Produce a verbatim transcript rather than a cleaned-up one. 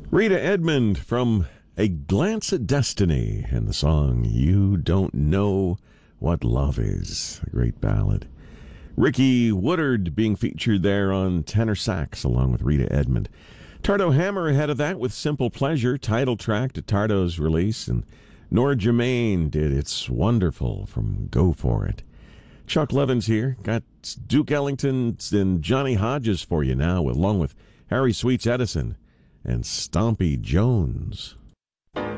Rita Edmond from A Glance at Destiny and the song You Don't Know What Love Is, a great ballad. Ricky Woodard being featured there on tenor sax along with Rita Edmond. Tardo Hammer ahead of that with Simple Pleasure, title track to Tardo's release, and Nora Germain did It's Wonderful from Go For It. Chuck Levins here, got Duke Ellington and Johnny Hodges for you now, along with Harry Sweets Edison and Stompy Jones.